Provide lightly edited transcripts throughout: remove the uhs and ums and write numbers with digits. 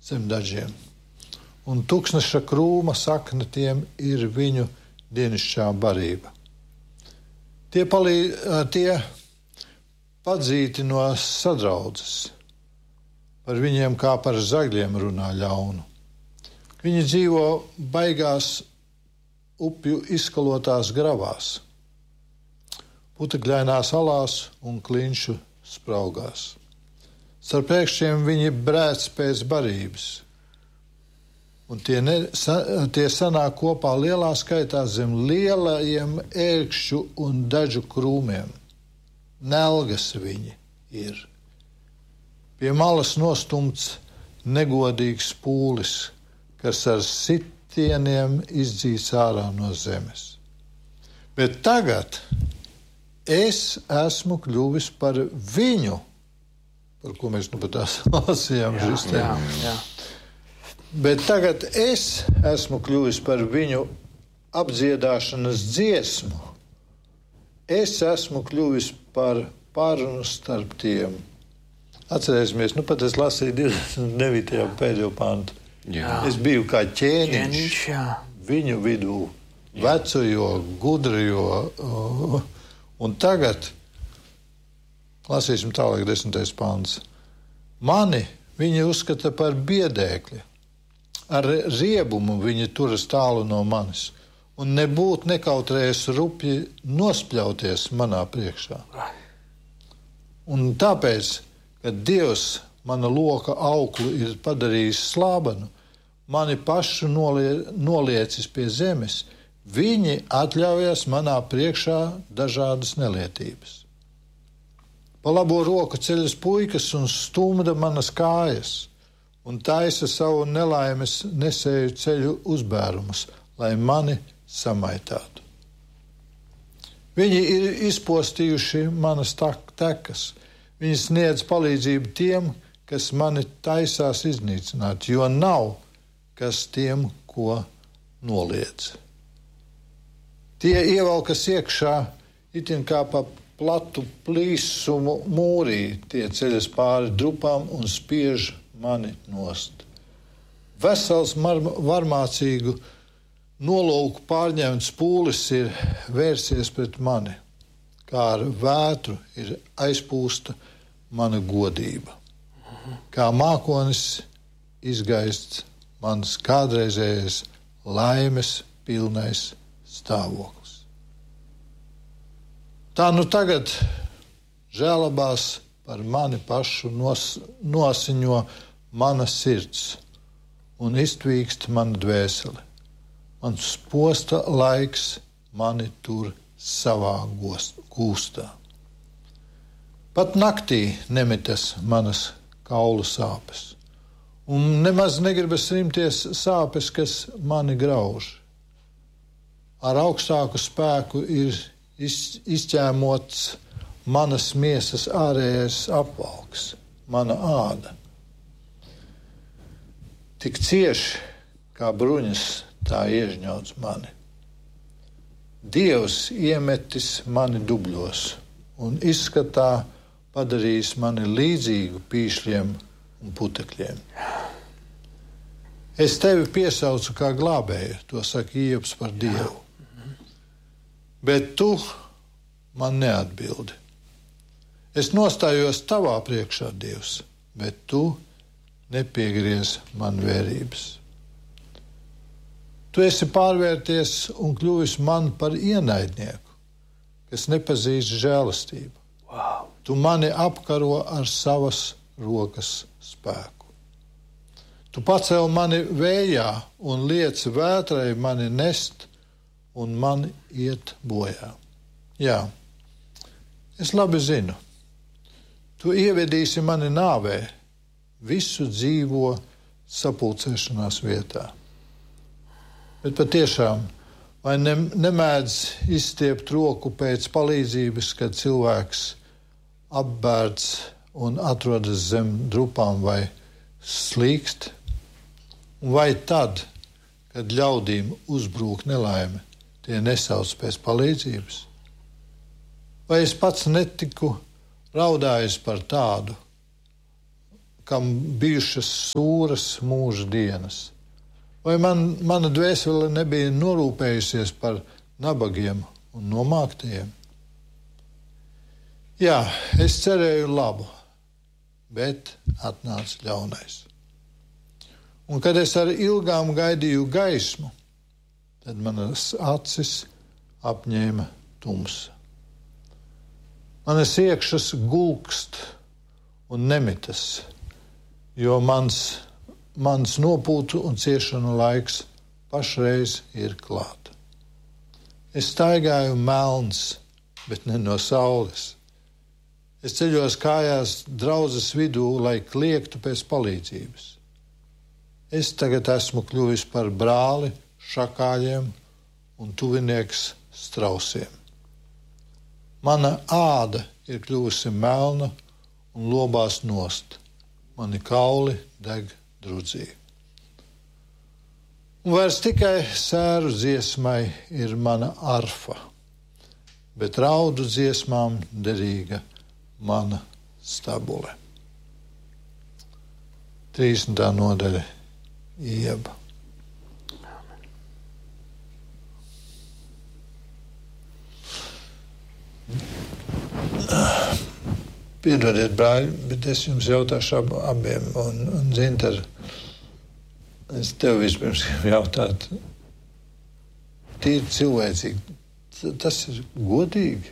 zem dažiem, un tuksneša krūma sakne tiem ir viņu dienišķā barība. Tie padzīti no sadraudzes, par viņiem kā par zagļiem runā ļaunu. Viņi dzīvo baigās upju izkalotās gravās, putekļainās alās un klinšu spraugās. Starp pēkšņiem viņi brēc pēc barības, un tie sanāk kopā lielā skaitā zem lielajiem ērkšķu un dažu krūmiem. Nelgas viņi ir. Pie malas nostumts negodīgs pūlis, kas ar sitieniem izdzīts ārā no zemes. Bet tagad es esmu kļuvis par viņu, par ko mēs nu pat lasījām. Jā. Bet tagad es esmu kļuvis par viņu apdziedāšanas dziesmu. Es esmu kļuvis par pārunu starp tiem. Atcerēsimies, nu pat es lasīju 29. pēdējo pantu. Jā. Es biju kā ķēniņš viņu vidū, vecojo, gudrajo, un tagad lasīsim tālāk 10. pants. Mani viņi uzskata par biedēkli. Ar riebumu viņi turas tālu no manis. Un nebūtu nekautrējies rupji nospļauties manā priekšā. Un tāpēc, kad Dievs mana loka auklu ir padarījis slābanu, mani pašu noliecis pie zemes, viņi atļaujas manā priekšā dažādas nelietības. Pa labo roku ceļas puikas un stumda manas kājas, un taisa savu nelaimes nesēju ceļu uzbērumus, lai mani samaitātu. Viņi ir izpostījuši manas tekas. Viņi sniedz palīdzību tiem, kas mani taisās iznīcināt, jo nav kas tiem, ko noliedz. Tie ievelkas iekšā itin kā pa platu plīsumu mūrī, tie ceļas pāri drupām un spiež mani nost. Vesels varmācīgu nolūku pārņemts pūlis ir vērsies pret mani, kā ar vētru ir aizpūsta mana godība. Kā mākonis izgaists mans kādreizējais laimes pilnais stāvoklis. Tā nu tagad žēlabās par mani pašu nosiņo mana sirds un iztvīkst mana dvēsele. Mans posta laiks mani tur savā gūstā. Pat naktī nemitas manas kaulu sāpes, un nemaz negribas rimties sāpes, kas mani grauž. Ar augstāku spēku ir izķēmots manas miesas ārējais apvalks, mana āda. Tik cieši kā bruņas tā iežņauts mani. Dievs iemetis mani dubļos un izskatā padarījis mani līdzīgu pīšļiem un putekļiem. Es tevi piesaucu kā glābēju, to saka Iebs par Dievu. Bet tu man neatbildi. Es nostājos tavā priekšā, Dievs, bet tu nepiegriez man vērības. Tu esi pārvērties un kļuvis man par ienaidnieku, kas nepazīst žēlastību. Wow. Tu mani apkaro ar savas rokas spēku. Tu pacēl mani vējā un liec vētrai mani nest un man iet bojā. Jā, es labi zinu. Tu ievedīsi mani nāvē, visu dzīvo sapulcēšanās vietā. Bet patiešām, vai nemēdz izstiept roku pēc palīdzības, kad cilvēks apbērts un atrodas zem drupām vai slīkst? Vai tad, kad ļaudīm uzbrūk nelaime, tie nesauc pēc palīdzības? Vai es pats netiku raudājis par tādu, kam bijušas sūras mūža dienas? Vai mana dvēsele nebija norūpējusies par nabagiem un nomāktajiem? Jā, es cerēju labu, bet atnāca ļaunais. Un kad es ar ilgām gaidīju gaismu, tad manas acis apņēma tumsa. Manas iekšas gulkst un nemitas, jo mans nopūtu un ciešanu laiks pašreiz ir klāt. Es staigāju melns, bet ne no saules. Es ceļos kājās draudzes vidū, lai kliegtu pēc palīdzības. Es tagad esmu kļuvis par brāli šakāļiem un tuvinieks strausiem. Mana āda ir kļuvusi melna un lobās nost. Mani kauli deg drudzī. Un vairs tikai sēru dziesmai ir mana arfa, bet raudu dziesmām derīga mana stabule. 30. nodaļa Ieba. Piedodiet, brāļi, bet es jums jautāšu abiem, un Zintar, es tev vispirms jautāt, tīri cilvēcīgi, tas ir godīgi?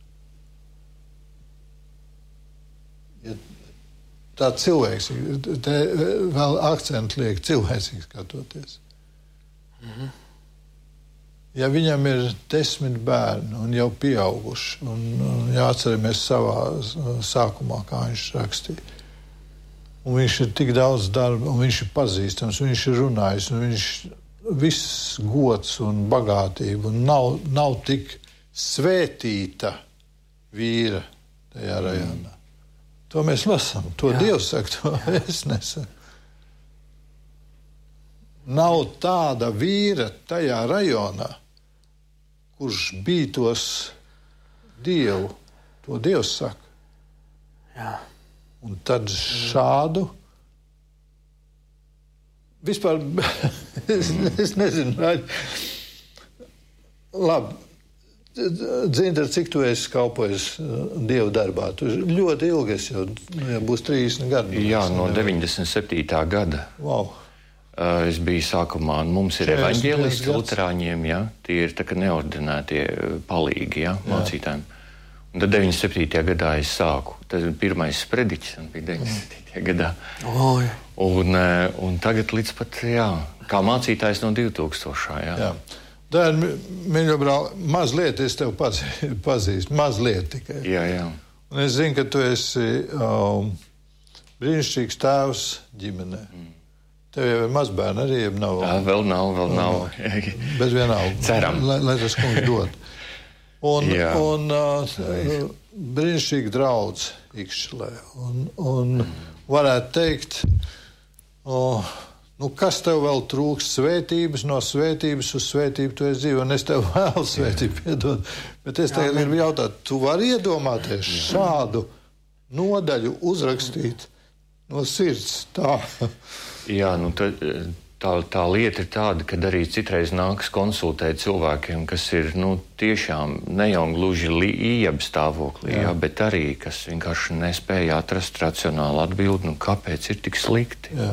Ja tā cilvēks, te vēl akcentu liek cilvēcīgi skatoties. Mhm. Ja viņam ir 10 bērni un jau pieauguši, un jāatceramies savā sākumā, kā viņš rakstīja, un viņš ir tik daudz darba, un viņš ir pazīstams, un viņš ir runājis, un viņš viss gods un bagātība, un nav tik svētīta vīra tajā rajonā. To mēs lasām, to Dievs saka, to es nesaku. Nav tāda vīra tajā rajonā, kurš bītos Dievu, to Dievs saka. Jā. Un tad šādu vispār, es nezinu, labi, Dzintar, cik tu esi kalpojis Dievu darbā? Tu ļoti ilgi esi, jau būs 30 gadi. Jā, no 97. gada. Wow. Es biju sākumā, mums ir evaņģēlisti luterāņiem, ja, tie ir tā kā neordinētie palīgi, ja, mācītājiem. Un tad 97. gadā es sāku. Tas ir pirmais sprediķis, un bija 97. gadā. Oh, ja. Un tagad līdz pat, jā, kā mācītājs no 2000. Jā. Tā ir, mīļo brāl, mazliet es tev pazīstu, mazliet tikai. Jā. Un es zinu, ka tu esi brīnišķīgs tēvs ģimenē. Tev jau ir mazbērni arī, ja nav? Jā, vēl nav. Bet vienalga. Ceram. Lai tas kungs dod. Un brīnišķīgi draudz Ikšķilē. Un varētu teikt, kas tev vēl trūks? Svētības, no svētības uz svētību tu esi dzīvo, un es tev vēl svētību piedod. Bet es tagad gribu jautāt, tu vari iedomāties šādu nodaļu uzrakstīt no sirds tā? Jā, tā lieta ir tāda, ka arī citreiz nākas konsultēt cilvēkiem, kas ir, tiešām ne jau gluži Ieba stāvoklī, jā, bet arī, kas vienkārši nespēja atrast racionālu atbildi, kāpēc ir tik slikti. Jā.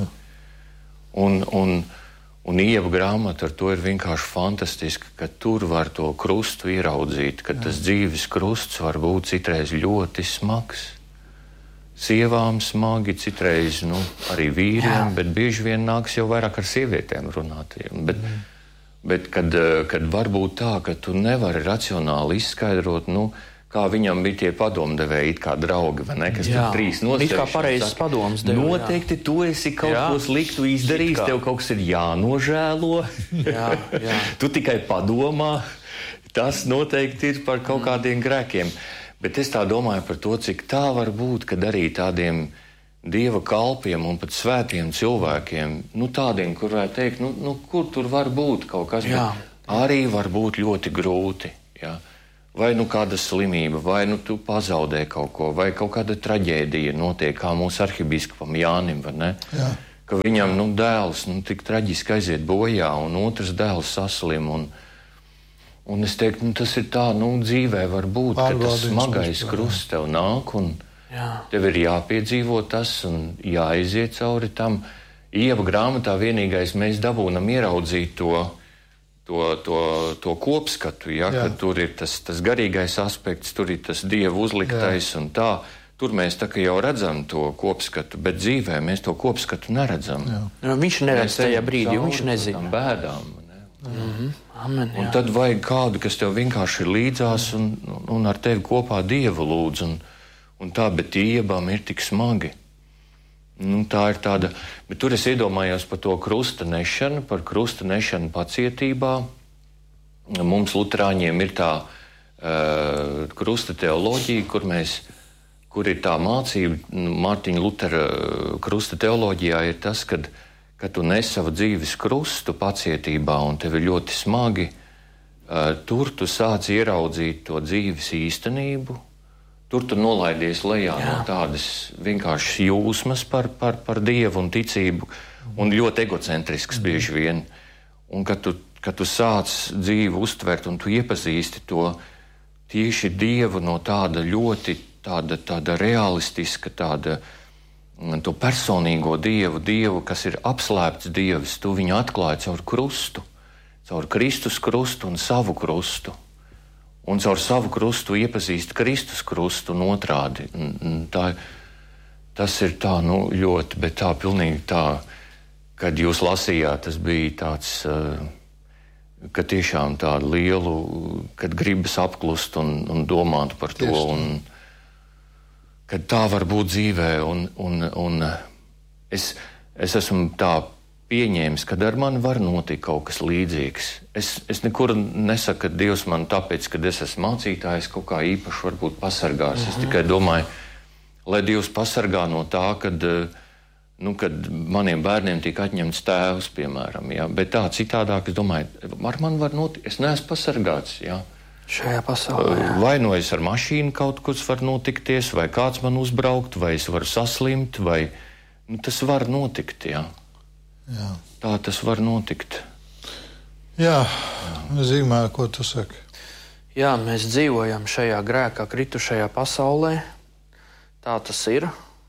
Un Ieba grāmata ar to ir vienkārši fantastiska, ka tur var to krustu ieraudzīt, ka tas dzīves krusts var būt citreiz ļoti smags. Sievām smagi, citreiz arī vīriem, bet bieži vien nāks jau vairāk ar sievietēm runāt. Bet kad var būt tā, ka tu nevari racionāli izskaidrot, kā viņam bija tie padomdevēji, it kā draugi, vai ne, kas tur 3 nosēž. It kā pareizes padomas deva. Noteikti tu esi kaut ko sliktu izdarījis, tev kaut kas ir jānožēlo. Jā. Tu tikai padomā, tas noteikti ir par kaut kādiem grēkiem. Bet es tā domāju par to, cik tā var būt, kad arī tādiem Dieva kalpiem un pat svētiem cilvēkiem, tādiem, kur varētu teikt, kur tur var būt kaut kas, bet arī var būt ļoti grūti. Ja? vai nu kāda slimība, vai nu tu pazaudē kaut ko, vai kaut kāda traģēdija notiek, kā mūsu arhibīskapam Jānim, vai ne? Jā. Ka viņam, dēls, tik traģiski aiziet bojā, un otrs dēls saslim, un es teiktu, tas ir tā, dzīvē var būt, ka tas smagais krusts tev nāk, un tev ir jāpiedzīvo tas, un jāiziet cauri tam. Ieva grāmatā vienīgais mēs dabūnam ieraudzīt to kopskatu, kad tur ir tas garīgais aspekts, tur ir tas Dieva uzliktais un tā. Tur mēs tā kā jau redzam to kopskatu, bet dzīvē mēs to kopskatu neredzam. Viņš neredz tajā brīdī, viņš nezina. Bēdām. Amen, un tad vajag kādu, kas tev vienkārši ir līdzās un ar tevi kopā Dievu lūdz. Un tā, bet iebām ir tik smagi. Tā ir tāda, bet tur es iedomājos par to krusta nešanu, par krusta nešanu pacietībā. Mums luterāņiem ir tā krusta teoloģija, kur ir tā mācība, Mārtiņa Lutera krusta teoloģijā ir tas, kad tu nes savu dzīves krustu pacietībā un tev ir ļoti smagi, tur tu sāc ieraudzīt to dzīves īstenību. Tur tu nolaidies lejā no tādas vienkāršas jūsmas par Dievu un ticību, un ļoti egocentrisks bieži vien. Un kad tu sāc dzīvi uztvert un tu iepazīsti to tieši Dievu no tāda ļoti tāda realistiska, to personīgo Dievu, kas ir apslēpts Dievs, tu viņu atklāji caur krustu, caur Kristus krustu un savu krustu. Un caur savu krustu iepazīst Kristus krustu un otrādi. Tas ir tā, ļoti, bet tā pilnīgi tā, kad jūs lasījāt, tas bija tāds, ka tiešām tādu lielu, kad gribas apklust un domāt par to, un kad tā var būt dzīvē, un es esmu tā pieņēmis, kad ar mani var notikt kaut kas līdzīgs. Es nekur nesaku, ka Dievs man tāpēc, kad es esmu mācītājs, kaut kā īpaši varbūt pasargās. Es tikai domāju, lai Dievs pasargā no tā, kad maniem bērniem tiek atņemts tēvs, piemēram. Ja? Bet tā citādāk, es domāju, ar mani var notikt, es neesmu pasargāts. Ja? Šajā pasaulē. Vai nu es ar mašīnu kaut kas var notikties, vai kāds man uzbraukt, vai es varu saslimt, vai tas var notikt, ja? Jā. Tā tas var notikt. Jā, Zigmār, ko tu saki? Jā, mēs dzīvojam šajā grēkā kritušajā pasaulē. Tā tas ir.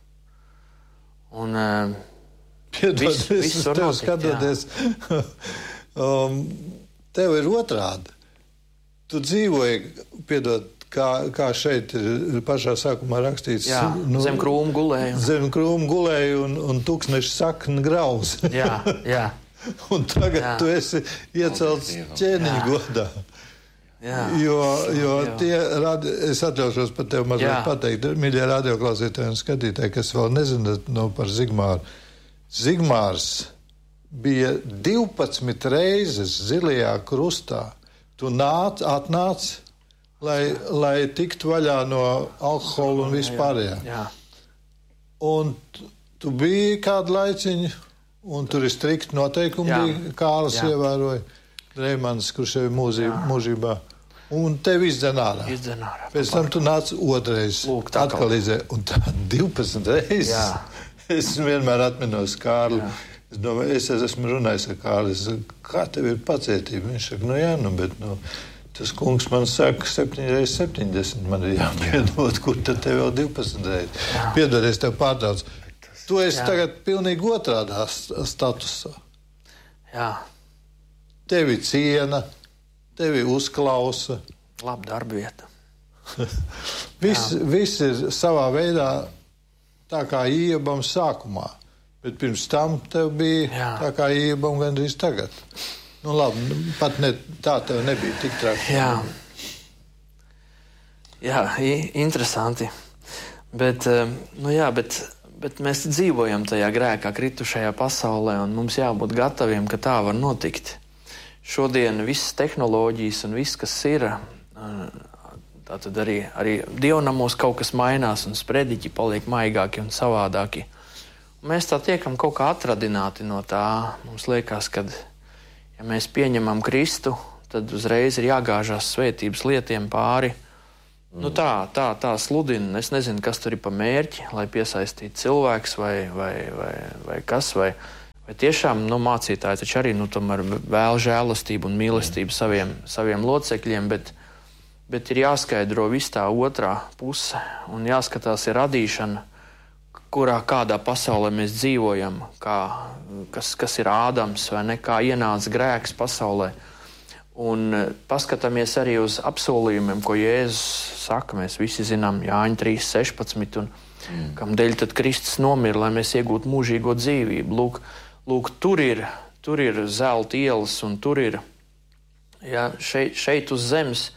Un Piedod, viss tev skatoties. Tev ir otrādi. Tu dzīvoji, piedod, kā šeit ir pašā sākumā rakstīts. Jā, zem krūmu gulēju. Zem krūmu gulēju un tūkstneša sakna grauz. Jā. Un tagad tu esi iecelts ķēniņa godā. Jā. Jo es atļaušos par tevi mazliet pateikt, mīļie radioklausītāji un skatītāji, kas vēl nezina par Zigmāru. Zigmārs bija 12 reizes zilajā krustā. Tu atnāc, lai tiktu vaļā no alkohola un vispārējā. Jā. Un tu biji kādu laiciņu, un tur ir strikti noteikumi, bija Kārlis ievēroja, Reimans, kurš jau ir mūžībā. Un tevi izdzen ārā. Pēc tam tu nāc otrais, atkal izdzen, un tā 12 reizes. Jā. Es vienmēr atminos Kārli. Es domāju, es esmu runājis ar Kārli, kā tev ir pacietība? Viņš saka, bet tas kungs man saka 7x70, man ir jāpiedod, kur tad tev vēl 12 reizes. Piedod, es tev pārtraucu. Tu esi tagad pilnīgi otrādā statusā. Jā. Tevi ciena, tevi uzklausa. Laba darba vieta. Viss ir savā veidā tā kā Iebam sākumā. Bet pirms tam tev bija tā kā Iebam gandrīz tagad. Labi, pat tā tev nebija tik traki. Jā, interesanti. Bet mēs dzīvojam tajā grēkā kritušajā pasaulē, un mums jābūt gataviem, ka tā var notikt. Šodien visas tehnoloģijas un viss, kas ir, tātad arī dievnamos kaut kas mainās, un sprediķi paliek maigāki un savādāki. Un mēs tā tiekam kaut kā atradināti no tā. Mums liekas, ka, ja mēs pieņemam Kristu, tad uzreiz ir jāgāžās svētības lietiem pāri. Nu tā sludina. Es nezinu, kas tur ir pa mērķi, lai piesaistītu cilvēks vai kas, vai tiešām mācītāji taču arī tomēr vēl žēlastību un mīlestību saviem locekļiem, bet ir jāskaidro viss tā otrā puse un jāskatās ir radīšana, kādā pasaulē mēs dzīvojam, kas ir Ādams vai ne, kā ienāca grēks pasaulē. Un paskatāmies arī uz apsolījumiem, ko Jēzus saka. Mēs visi zinām Jāņa 3.16, un kam dēļ tad Kristus nomira, lai mēs iegūtu mūžīgo dzīvību. Lūk, tur ir zelta ielas, un tur ir, šeit uz zemes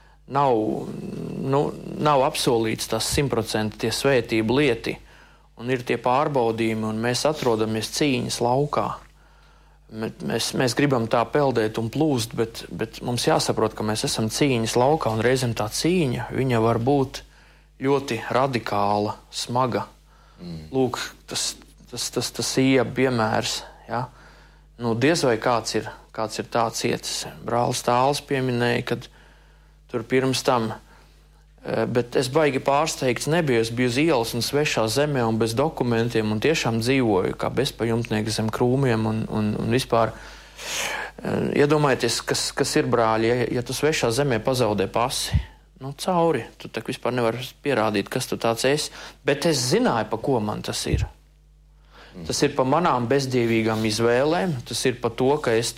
nav apsolīts tās 100% tie svētību lieti, un ir tie pārbaudījumi, un mēs atrodamies cīņas laukā. Mēs gribam tā peldēt un plūst, bet mums jāsaprot, ka mēs esam cīņas laukā, un reizēm tā cīņa, viņa var būt ļoti radikāla, smaga. Lūk, tas Ieba piemērs, ja? Diez vai kāds ir tā cietis. Brālis Tāls pieminēja, kad tur pirms tam, bet es baigi pārsteigts nebiju. Es biju uz ielas un svešā zemē un bez dokumentiem un tiešām dzīvoju kā bezpajumtnieks zem krūmiem un vispār. Iedomājieties, kas ir brāļi, ja tu svešā zemē pazaudē pasi. Cauri. Tu tak vispār nevari pierādīt, kas tu tāds esi. Bet es zināju, pa ko man tas ir. Tas ir pa manām bezdievīgām izvēlēm. Tas ir pa to, ka es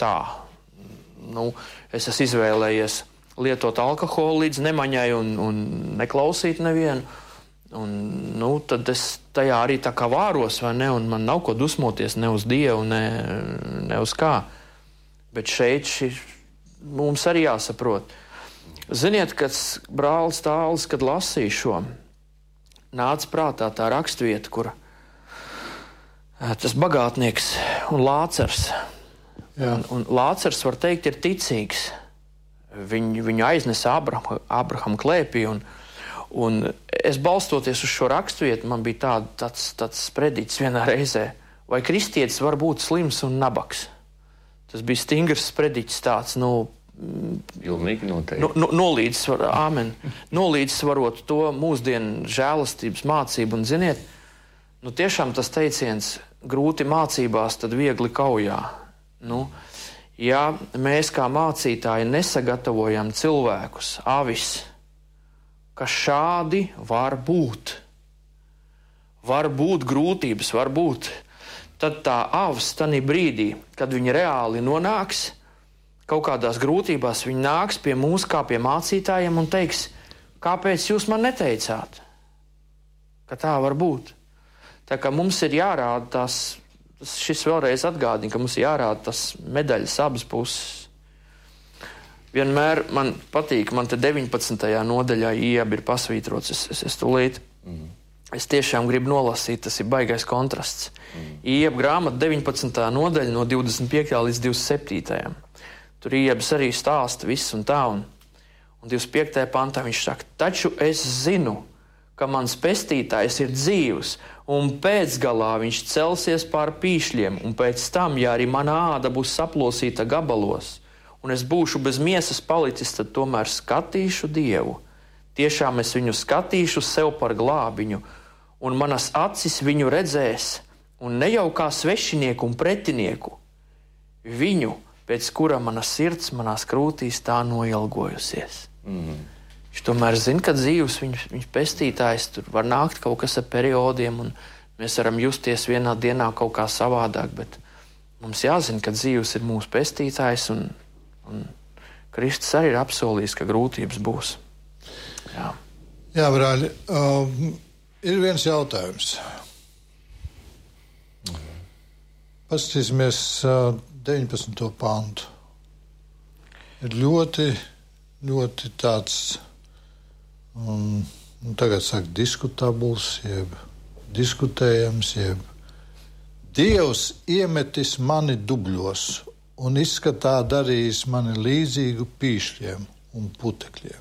es esmu izvēlējies lietot alkoholu līdz nemaņai un neklausīt nevienu. Tad es tajā arī tā kā vāros, vai ne? Un man nav ko dusmoties ne uz Dievu, ne uz kā. Bet šeit mums arī jāsaprot. Ziniet, kad brālis Tāls, kad lasīja šo, nāca prātā tā rakstvieta, kur tas bagātnieks un Lācars. Un Lācars, var teikt, ir ticīgs. Viņu aiznesa Abrahama klēpī, un es balstoties uz šo raksturvietu, man bija tāds sprediķis vienā reizē. Vai kristietis var būt slims un nabaks? Tas bija stingrs sprediķis tāds, pilnīgi noteikti. Nolīdzsvarot to mūsdienu žēlastības mācību, un ziniet, tiešām tas teiciens grūti mācībās, tad viegli kaujā. Ja mēs kā mācītāji nesagatavojam cilvēkus, avis, ka šādi var būt grūtības, var būt, tad tā avs tanī brīdī, kad viņa reāli nonāks kaut kādās grūtībās, viņa nāks pie mūs kā pie mācītājiem un teiks, kāpēc jūs man neteicāt, ka tā var būt. Tā kā mums ir jārāda šis vēlreiz atgādina, ka mums jārāda tas medaļas abas puses. Vienmēr man patīk, man te 19. nodaļā Ieba ir pasvītrots, es tūlīt. Es tiešām gribu nolasīt, tas ir baigais kontrasts. Ieba grāmata 19. nodaļa no 25. līdz 27. Tur Iebas arī stāsta viss un tā, un 25. pantā viņš saka, taču es zinu, ka mans pestītājs ir dzīvs, un pēcgalā viņš celsies pār pīšļiem, un pēc tam, ja arī mana āda būs saplosīta gabalos, un es būšu bez miesas palicis, tad tomēr skatīšu Dievu. Tiešām es viņu skatīšu sev par glābiņu, un manas acis viņu redzēs, un ne jau kā svešinieku un pretinieku, viņu, pēc kura mana sirds manās krūtīs tā noilgojusies. Viņš tomēr zina, ka dzīvs viņš pestītājs, tur var nākt kaut kas ar periodiem, un mēs varam justies vienā dienā kaut kā savādāk, bet mums jāzina, ka dzīvs ir mūsu pestītājs, un Kristus arī ir apsolījis, ka grūtības būs. Jā, brāļi, ir viens jautājums. Paskatīsimies 19. pantu. Ir ļoti, ļoti tāds... tagad saka diskutabuls, jeb diskutējams, jeb Dievs iemetis mani dubļos un izskatā darījis mani līdzīgu pīšļiem un putekļiem.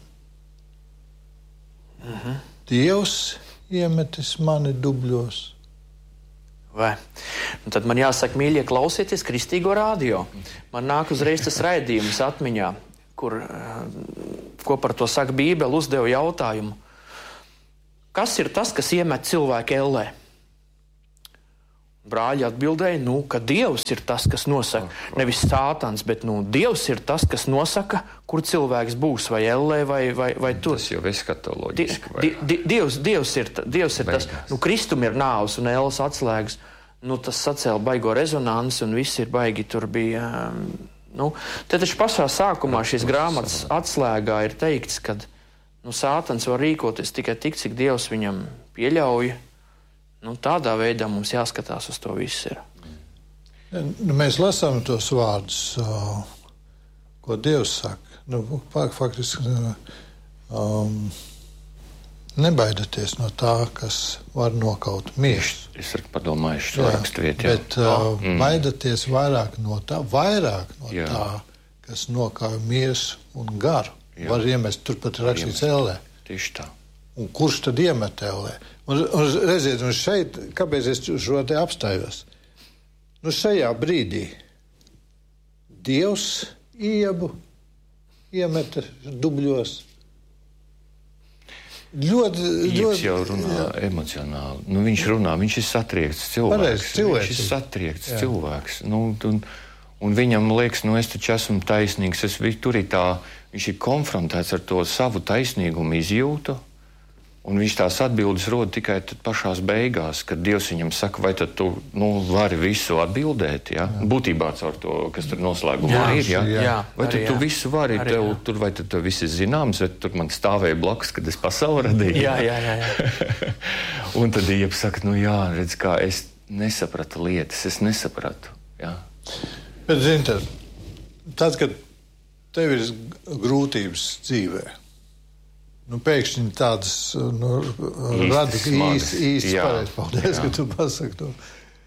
Dievs iemetis mani dubļos. Vai? Tad man jāsaka, mīļie, klausieties Kristīgo radio. Man nāk uzreiz tas raidījums atmiņā. ko par to saka Bībele, uzdeva jautājumu. Kas ir tas, kas iemet cilvēku ellē? Brāļi atbildēja, ka Dievs ir tas, kas nosaka, nevis Sātans, bet Dievs ir tas, kas nosaka, kur cilvēks būs, vai ellē, vai tur. Tas jau eskatoloģiski. Dievs ir tas. Kristum ir nāvs un elles atslēgas. Tas sacēla baigo rezonansi un viss ir baigi. Tur bija. Te taču pašā sākumā šīs grāmatas atslēgā ir teikts, ka Sātans var rīkoties tikai tik, cik Dievs viņam pieļauj. Tādā veidā mums jāskatās uz to visu. Mēs lasām tos vārdus, ko Dievs saka. Faktiski nebaidieties no tā, kas var nokaut miesu. Es arī padomāju šo raksturvietu. Bet baidieties vairāk no tā, kas nokauj miesu un garu. Var iemest, turpat rakstīts ellē. Tieši tā. Un kurš tad iemet ellē? Un redziet, un šeit, kāpēc es šo te apstājos? Šajā brīdī Dievs iemeta dubļos. Iebs jau runā emocionāli. Viņš runā, viņš ir satriekts cilvēks. Viņš ir satriekts cilvēks. Un viņam liekas, es taču esmu taisnīgs. Tur ir viņš ir konfrontēts ar to savu taisnīgumu izjūtu. Un viņš tās atbildes rod tikai pašās beigās, kad Dievs viņam saka, vai tad tu vari visu atbildēt, ja? Būtībā caur to, kas tur noslēgumā ir, ja? Vai tu visu vari, vai tev viss ir zināms, vai tur man stāvēja blakus, kad es pasauli radīju? Jā. Un tad Ieba saka, redz, kā es nesapratu lietas, es nesapratu, jā. Bet, zini, tad, kad tev ir grūtības dzīvē, pēkšņi tādas rada īsti pareizi. Paldies, ka tu pasaki to.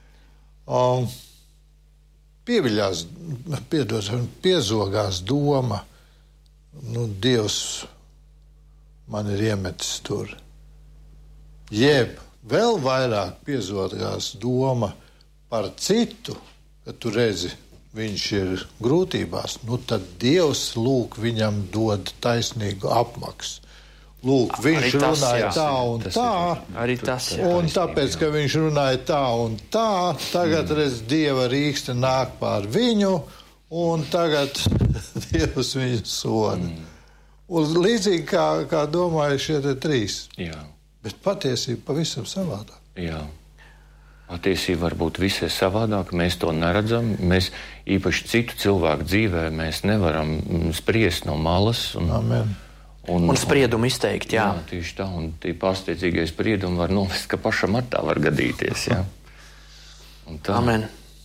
Piezogās doma, Dievs man ir iemetis tur. Jeb vēl vairāk piezogās doma par citu, kad tu redzi, viņš ir grūtībās, tad Dievs lūk viņam dod taisnīgu apmaksu. Lūk, viņš runāja tā un tā, arī tas, un tāpēc, ka viņš runāja tā un tā, tagad redz Dieva rīkste nāk pār viņu, un tagad Dievs viņu soda. Un līdzīgi kā domāju šie te trīs. Jā. Bet patiesība pavisam savādāk. Jā. Patiesība var būt visai savādāk, mēs to neredzam. Mēs īpaši citu cilvēku dzīvē mēs nevaram spriest no malas. Amen. Un spriedumu izteikt, jā. Jā, tieši tā, un tie pārsteidzīgie spriedumi var novest, ka pašam ar tā var gadīties, jā. Un tā. Amen.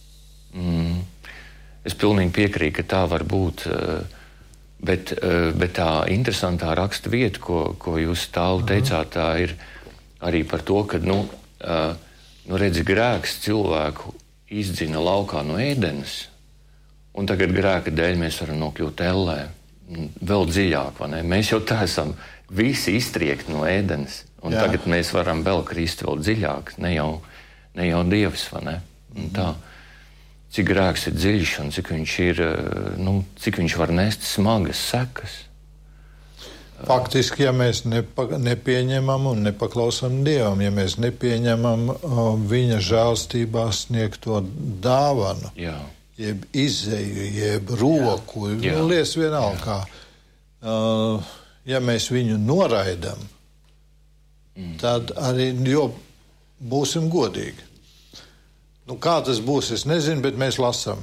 Es pilnīgi piekrītu, ka tā var būt, bet tā interesantā raksta vieta, ko jūs tālu teicāt, tā ir arī par to, ka, redzi, grēks cilvēku izdzina laukā no ēdenes, un tagad grēka dēļ mēs varam nokļūt ellē. Vēl dziļāk, vai ne? Mēs jau tā esam visi iztriekti no ēdenes, un tagad mēs varam vēl krist vēl dziļāk, ne jau Dievs, vai ne? Un tā, cik grēks ir dziļš un cik viņš ir, cik viņš var nest smagas sekas. Faktiski, ja mēs nepieņemam un nepaklausam Dievam, ja mēs nepieņemam viņa žēlstībā sniegto dāvanu, jeb izēju, jeb roku, lies vienalga kā. Ja mēs viņu noraidam, tad arī, jo būsim godīgi. Kā tas būs, es nezinu, bet mēs lasām.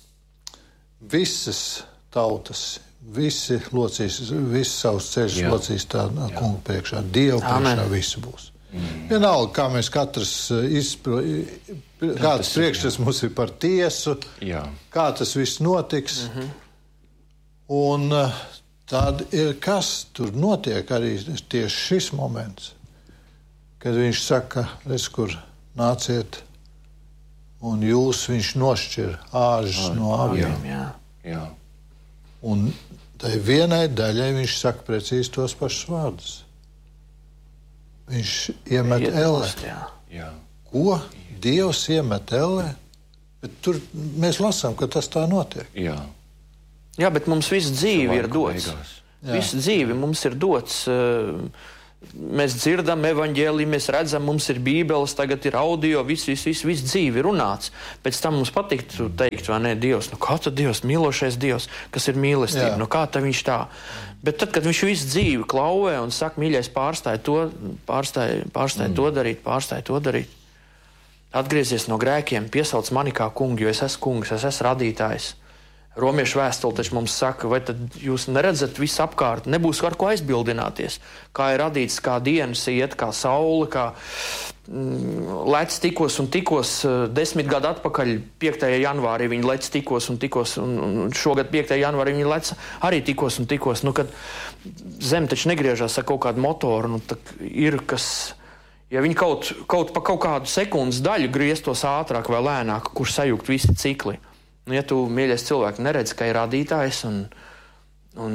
Visas tautas, visi locīs, visi savus ceļus locīs tā kunga priekšā, Dievu priekšā visi būs. Vienalga, kā mēs katrs kāds priekšstats mums ir par tiesu, kā tas viss notiks. Un tad ir, kas tur notiek arī tieši šis moments, kad viņš saka, redz, kur nāciet, un viņš nošķir āžas no aviem. Jā. Un tai vienai daļai viņš saka precīzi tos pašus vārdus. Viņš iemet ellē. Ko? Dievs iemet ellē? Bet tur mēs lasām, ka tas tā notiek. Jā. Jā, bet mums visu dzīvi ir dots. Beigās. Visu dzīvi mums ir dots. Mēs dzirdam evaņģēliju, mēs redzam, mums ir bībeles, tagad ir audio, viss dzīvi runāts. Pēc tam mums patiktu teikt, vai ne, Dievs, nu kā tad Dievs, mīlošais Dievs, kas ir mīlestība, nu kā tad viņš tā. Bet tad, kad viņš visu dzīvi klauvē un saka, mīļais, pārstāj to darīt, atgriezies no grēkiem, piesauc mani kā kungu, jo es esmu kungs, es esmu radītājs. Romiešu vēstule taču mums saka, vai tad jūs neredzat visu apkārt, nebūs ar ko aizbildināties, kā ir radīts, kā dienas iet, kā saule, kā lec tikos un 10 gadu atpakaļ 5. janvārī viņi lec tikos un šogad 5. janvārī viņi lec arī tikos. Nu, kad zem taču negriežās ar kaut kādu motoru, nu, ir kas, ja viņi kaut kādu sekundes daļu grieztos ātrāk vai lēnāk, kur sajūgt visi cikli. Nu, ja tu, mīļais cilvēks, neredzi, ka ir radītājs un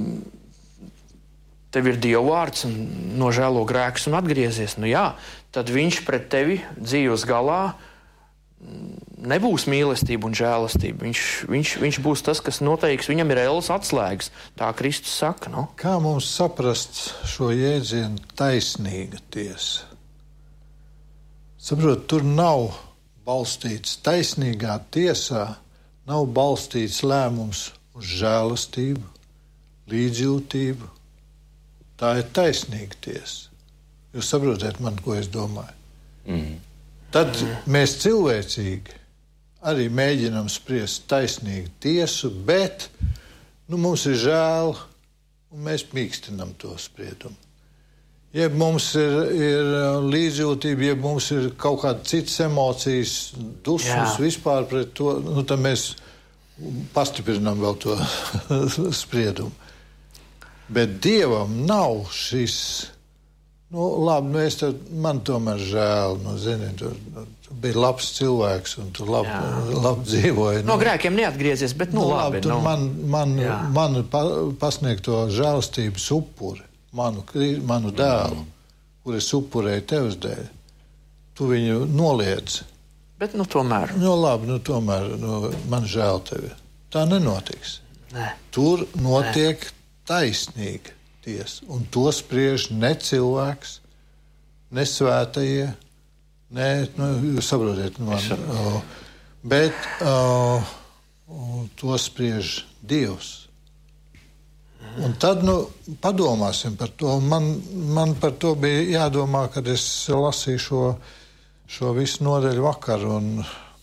tev ir Dieva vārds un nožēlo grēkus un atgriezies, nu jā, tad viņš pret tevi dzīves galā nebūs mīlestība un žēlastība. Viņš būs tas, kas noteiks, viņam ir ēlas atslēgas, tā Kristus saka. Nu. Kā mums saprast šo jēdzienu taisnīga tiesa? Saprot, tur nav balstīts taisnīgā tiesā, nav balstīts lēmums uz žēlastību, līdzjūtību. Tā ir taisnīga tiesa. Jūs saprotat man, ko es domāju? Tad mēs cilvēcīgi arī mēģinām spriest taisnīgu tiesu, bet mums ir žēl un mēs mīkstinām to spriedumu. Jeb mums ir līdzjūtība, jeb mums ir kaut kāda citas emocijas, dusmas vispār pret to, tad mēs pastiprinām vēl to spriedumu. Bet Dievam nav šis, labi, man tomēr žēl, zini, tu biji labs cilvēks un tu labi dzīvoji. No grēkiem neatgriezies, bet labi. Tu man pasniegto žēlastības upuri. Manu dēlu, kur es upurēju tevs dēļ, tu viņu noliedz. Bet tomēr. Tomēr man žēl tevi. Tā nenotiks. Nē. Tur notiek taisnīga tiesa. Un to spriež ne cilvēks, ne svētajie, jūs saprotiet man. Bet to spriež Dievs. Un tad padomāsim par to. Man par to bija jādomā, kad es lasīju šo visu nodaļu vakar. Un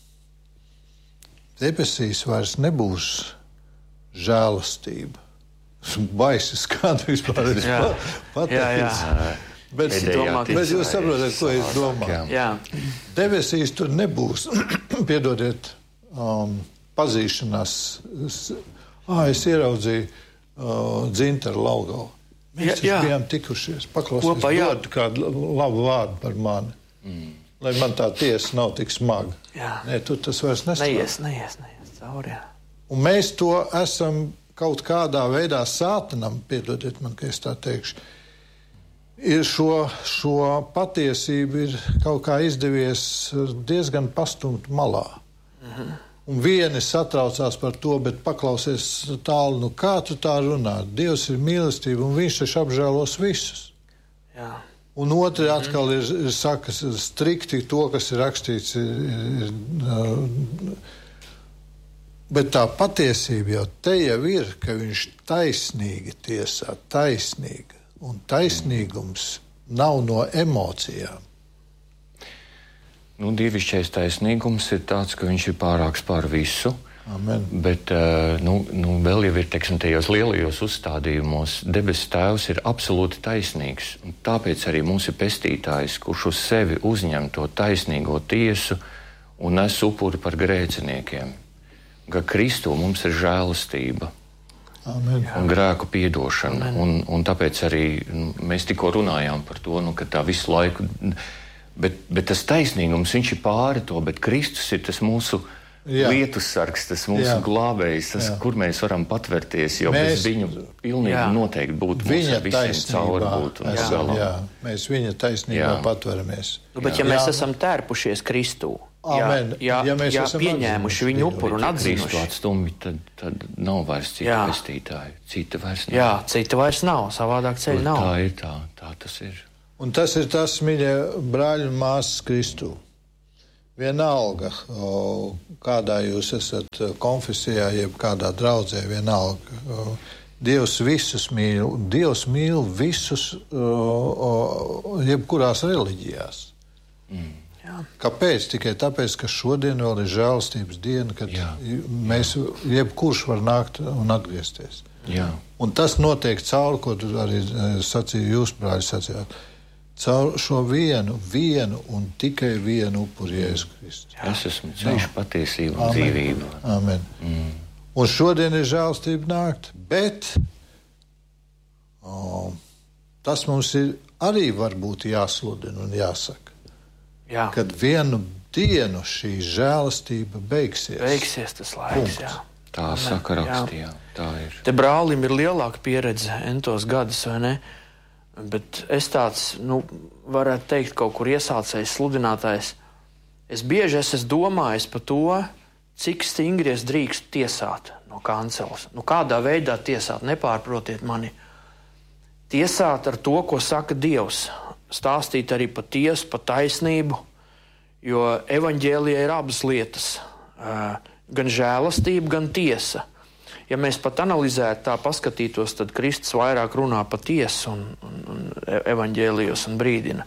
debesīs vairs nebūs žēlastība. Baisi skatu vispār pateicis. Bet jūs saprotat, ko es domāju. Jā. Debesīs tur nebūs, piedodiet, pazīšanās. Es ieraudzīju Dzintaru Laugavu. Mēs bijām tikušies. Paklausies, dod kādu labu vārdu par mani. Lai man tā tiesa nav tik smaga. Nē, tur tas vairs nestrādā. Neies cauri, jā. Un mēs to esam kaut kādā veidā sātanam, piedodiet man, ka es tā teikšu, ir šo patiesību ir kaut kā izdevies diezgan pastumt malā. Un vieni satraucās par to, bet paklausies tālu, kā tu tā runā? Dievs ir mīlestība un viņš taču apžēlos visus. Jā. Un otri atkal ir saka strikti to, kas ir rakstīts. Bet tā patiesība jau te jau ir, ka viņš taisnīgi tiesā, taisnīga. Un taisnīgums nav no emocijām. Dievišķais taisnīgums ir tāds, ka viņš ir pārāks par visu. Amen. Bet vēl jau ir, tajos lielajos uzstādījumos, debesu Tēvs ir absolūti taisnīgs. Un tāpēc arī mums ir pestītājs, kurš uz sevi uzņem to taisnīgo tiesu un nes upuri par grēciniekiem. Ka Kristū mums ir žēlastība. Amen. Un grēku piedošana. Un tāpēc arī mēs tikko runājām par to, ka tā visu laiku... Bet tas taisnīgums, viņš ir pāri to, bet Kristus ir tas mūsu lietus sargs, tas mūsu glābējs, tas, kur mēs varam patverties, jo bez viņu pilnīgi noteikti būtu viņa mums visiem cauri būtu. Mēs viņa taisnībā patveramies. Bet ja mēs esam tērpušies Kristū, ja mēs pieņēmuši viņu upuru un atzinuši. Ja Kristu atstumj, tad nav vairs cita pestītāja. Cita vairs nav. Jā, cita vairs nav, savādāk ceļa nav. Tā ir tā tas ir. Un tas ir tas, mīļie brāļi un māsas Kristū. Vienalga, kādā jūs esat konfesijā, jeb kādā draudzē, vienalga. Dievs visus mīl. Dievs mīl visus, jebkurās reliģijās. Kāpēc? Tikai tāpēc, ka šodien vēl ir žēlastības diena, kad mēs, jebkurš var nākt un atgriezties. Jā. Un tas notiek caur, ko tu arī sacīji, jūs, brāļi, sacījāt. Caur šo vienu un tikai vienu upuri Jēzus Kristus. Es esmu ceļš, patiesība un dzīvība. Amen. Un šodien ir žēlstība nākt, bet tas mums ir arī varbūt jāsludina un jāsaka. Kad vienu dienu šī žēlastība beigsies. Beigsies tas laiks, Tā saka rakstījā, tā ir. Te brālim ir lielāka pieredze entos gadus, vai ne? Bet es tāds, varētu teikt, kaut kur iesācējs, sludinātājs. Es bieži esmu domājis par to, cik stingri es drīkstu tiesāt no kanceles. Kādā veidā tiesāt, nepārprotiet mani. Tiesāt ar to, ko saka Dievs. Stāstīt arī par tiesu, par taisnību, jo evaņģēlijā ir abas lietas. Gan žēlastība, gan tiesa. Ja mēs pat analizētu tā paskatītos, tad Kristus vairāk runā par tiesu un evaņģēlijos un brīdina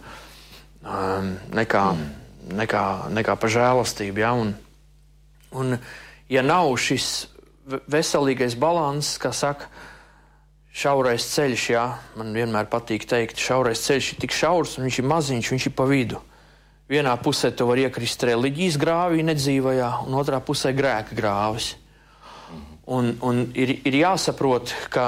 nekā par žēlastību. Ja? Un ja nav šis veselīgais balanss, kā saka, šaurais ceļš, man vienmēr patīk teikt, šaurais ceļš ir tik šaurs un viņš ir maziņš, viņš ir pa vidu. Vienā pusē tu var iekrist reliģijas grāvī nedzīvajā, un otrā pusē grēka grāvis. Un ir jāsaprot, ka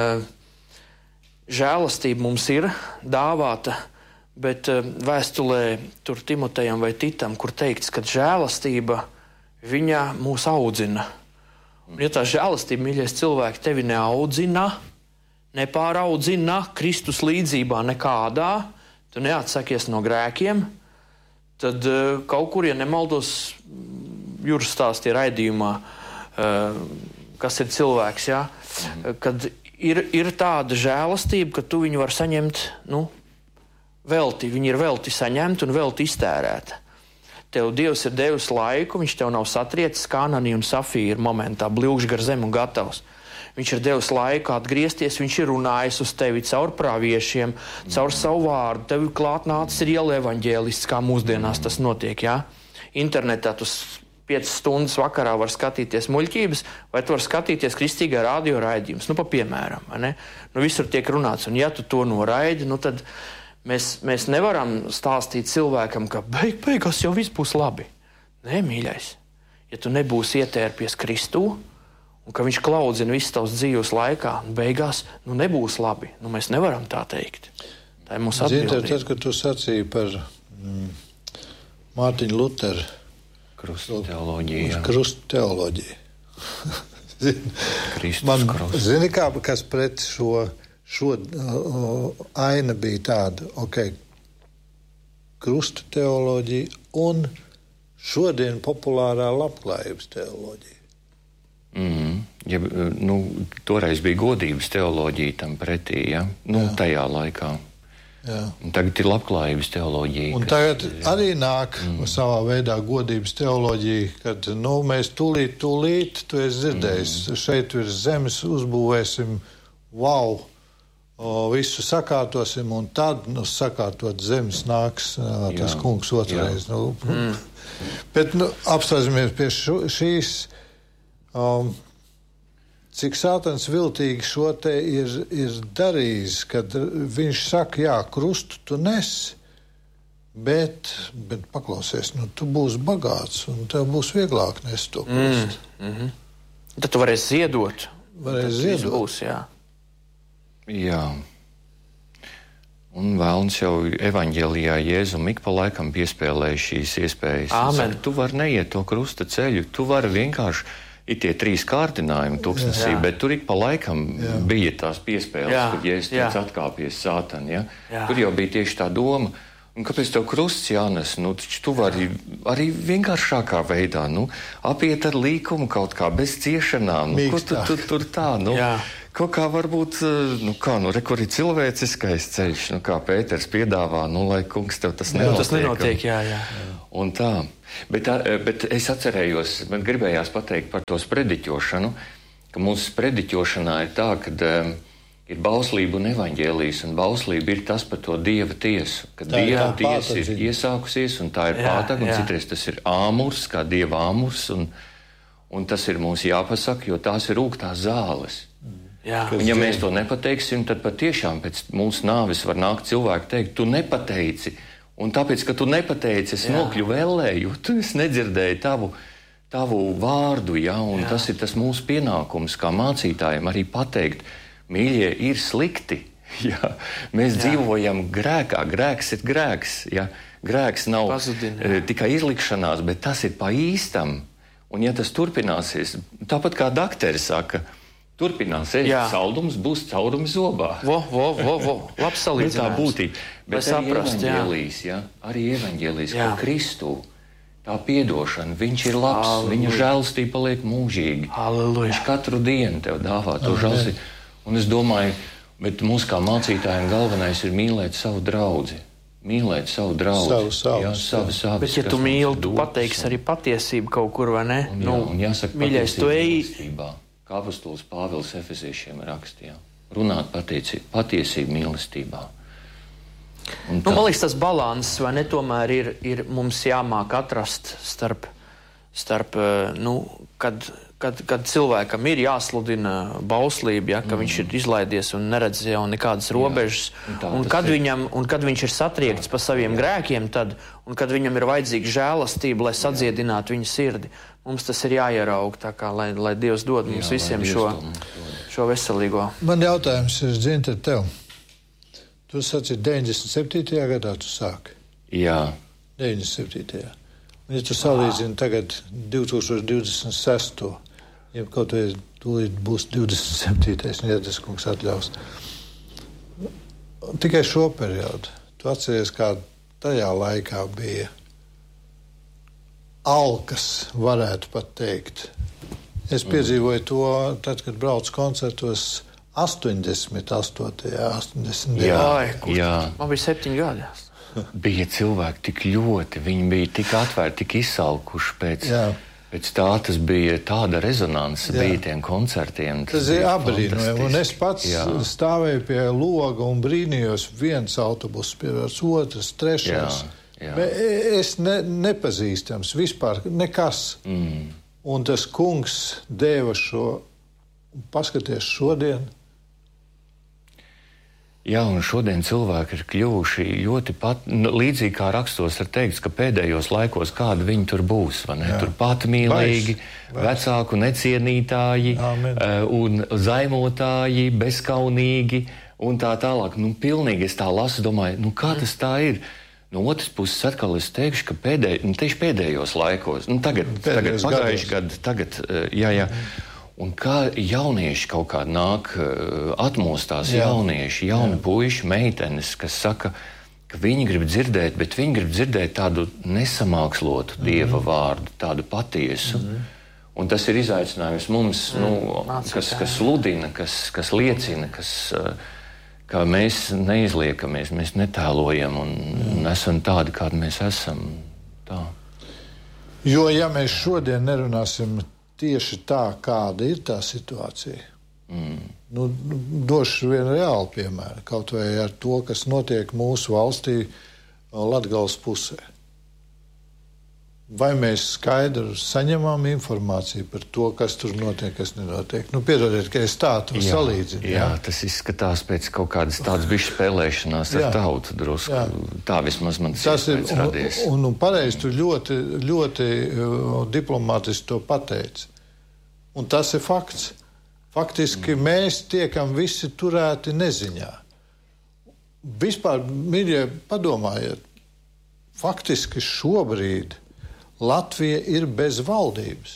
žēlastība mums ir dāvāta, bet vēstulē tur Timotejam vai Titam, kur teikts, ka žēlastība viņa mūs audzina. Un ja tā žēlastība, mīļais cilvēki, tevi neaudzina, nepāraudzina Kristus līdzībā nekādā, tu neatsakies no grēkiem, tad kaut kur, ja nemaldos, Juras stāstīja raidījumā, kas ir cilvēks, kad ir tāda žēlastība, ka tu viņu var saņemt, velti. Viņi ir velti saņemti un velti iztērēta. Tev Dievs ir devis laiku, viņš tev nav satriecis kā Ananija un Safīra momentā, bļūkš gar zemu un gatavs. Viņš ir devis laiku atgriezties, viņš ir runājis uz tevi caur praviešiem, caur savu vārdu. Tev klāt nācis ir iela evaņģēlists, kā mūsdienās tas notiek, Internetā tu 5 stundas vakarā var skatīties muļķības, vai tu var skatīties kristīgā radio raidījumus, pa piemēram, vai ne? Visur tiek runāts, un ja tu to noraidi, tad mēs nevaram stāstīt cilvēkam, ka beigās jau viss būs labi. Nē, mīļais, ja tu nebūsi ietērpies Kristū, un ka viņš klaudzina visu tavs dzīves laikā, beigās nebūs labi. Mēs nevaram tā teikt. Tā ir mūsu atbildība. Tad, kad tu sacīji par Mārtiņu Luteru, Krustu teoloģija. Krustu teoloģija. Kristus krusts. Zini, kas pret šo aina bija tāda, krustu teoloģija un šodien populārā labklājības teoloģija. Toreiz bija godības teoloģija tam pretī, tajā laikā. Tagad ir labklājības teoloģija. Un tagad arī nāk savā veidā godības teoloģija, kad mēs tūlīt, tu esi dzirdējis, šeit virs zemes uzbūvēsim, visu sakārtosim, un tad, sakārtot zemes nāks tas kungs otrais. Bet, apstāsimies pie šīs, cik Sātans viltīgi šo te ir darījis, kad viņš saka, krustu tu nes, bet paklausies, tu būsi bagāts, un tev būs vieglāk nest to krustu. Tad tu varēsi ziedot. Varēsi ziedot. Būs, Jā. Un vēlns jau evaņģēlijā Jēzum ik pa laikam piespēlēja šīs iespējas. Amen. Saka, tu vari neiet to krusta ceļu, tu vari vienkārši, ir tie 3 kārdinājumi tūkstnesī, bet tur ik pa laikam bija tās piespēles, kur Jēzus teica atkāpies Sātani. Ja? Tur jau bija tieši tā doma. Un kāpēc tev krusts jānes? Nu, tu vari arī vienkāršākā veidā, apiet ar līkumu kaut kā, bez ciešanām. Ko tu tur tā, kaut kā varbūt, kur ir cilvēciskais ceļš, kā Pēters piedāvā, lai kungs tev tas nenotiek. Tas nenotiek, jā. Un tā. Bet es atcerējos, man gribējās pateikt par to sprediķošanu, ka mūsu sprediķošanā ir tā, ka ir bauslība un evaņģēlijas, un bauslība ir tas par to Dieva tiesu, ka Dieva tiesa ir iesākusies, un tā ir pātaga, un citreiz tas ir āmurs, kā Dieva āmurs, un tas ir mums jāpasaka, jo tās ir rūgtās zāles. Un ja mēs to nepateiksim, tad patiešām pēc mūsu nāves var nākt cilvēki teikt, tu nepateici, un tāpēc, ka tu nepateici, es nokļuvu ellē, jo tu es nedzirdēju tavu vārdu, un tas ir tas mūsu pienākums, kā mācītājiem arī pateikt, mīļie, ir slikti. Ja? Mēs dzīvojam grēkā. Grēks ir grēks. Ja? Grēks nav tikai izlikšanās, bet tas ir pa īstam. Un ja tas turpināsies, tāpat kā dakteri saka, turpināsies, saldums būs caurums zobā. Labs salīdzinājums. Tā būtība. Bet arī evaņģēlijas, ka Kristū tā piedošana, viņš ir labs, viņa žēlastība paliek mūžīgi. Halleluja. Viņš katru dienu tev dāvā to žēlastību. Un es domāju, bet mums kā mācītājiem galvenais ir mīlēt savu draudzi. Mīlēt savu draudzi. Savu bet ja tu mīli, tu pateiksi arī patiesību kaut kur, vai ne? Un jāsaka mīļais, tu ej... Kā apostols Pāvils Efeziešiem rakstīja. Runāt patiesību mīlestībā. Man liekas, tas balans, vai ne, tomēr ir mums jāmāk atrast starp kad cilvēkam ir jāsludina bauslība, ka viņš ir izlaidies un neredz jau nekādas robežas, un kad viņš ir satriekts pa saviem grēkiem, un kad viņam ir vajadzīga žēlastība, lai sadziedinātu viņa sirdi. Mums tas ir jāieraug, tā kā, lai Dievs dod mums visiem šo veselīgo. Man jautājums ir, Zinta, tev. Tu sacīji 97. gadā tu sāki? Jā. 97. Ja tu salīdzini tagad 2026. Ja kaut vai tūlīt būs 27. ja tas kungs atļaus. Tikai šo periodu. Tu atceries, kā tajā laikā bija alkas, varētu pat teikt. Es piedzīvoju to, tad, kad braucu koncertos 88. 89. Jā. Man bija 7 gadi. Bija cilvēki tik ļoti, viņi bija tik atvērti, tik izsalkuši pēc tā, tas bija tāda rezonanse bija tiem koncertiem. Tas ir apbrīnojami, un es pats stāvēju pie loga un brīnījos, viens autobus pievērts, otrs, trešais. Es nepazīstams, vispār nekas. Un tas kungs deva šo, paskaties šodien. Jā, un šodien cilvēki ir kļuvuši ļoti līdzīgi kā rakstos ir teikts, ka pēdējos laikos kādi viņi tur būs, vai ne? Tur patmīlīgi, vecāku necienītāji, un zaimotāji, bezkaunīgi, un tā tālāk. Pilnīgi es tā lasu, domāju, kā tas tā ir? No otras puses atkal es teikšu, ka tieši pēdējos laikos, tagad pagājuši gadu, tagad, Un kā jaunieši kaut kā nāk, atmostās jaunieši, jauni puiši, meitenes, kas saka, ka viņi grib dzirdēt, bet viņi grib dzirdēt tādu nesamākslotu Dieva vārdu, tādu patiesu. Un tas ir izaicinājums mums, kas sludina, kas liecina, kā mēs neizliekamies, mēs netēlojam un esam tādi, kādi mēs esam. Tā. Jo, ja mēs šodien nerunāsim tieši tā, kāda ir tā situācija. Došu vienu reālu piemēru, kaut vai ar to, kas notiek mūsu valstī Latgales pusē. Vai mēs skaidri saņemam informāciju par to, kas tur notiek, kas nenotiek? Piedodiet, ka es tādu salīdzinu. Jā, tas izskatās pēc kaut kādas tādas bišķi spēlēšanās ar tautu drusku. Tā vismaz man tas ir radies. Un pareizi tu ļoti, ļoti diplomātiski to pateici. Un tas ir fakts. Faktiski mēs tiekam visi turēti neziņā. vispār, mīļie, padomājiet, faktiski šobrīd Latvija ir bez valdības.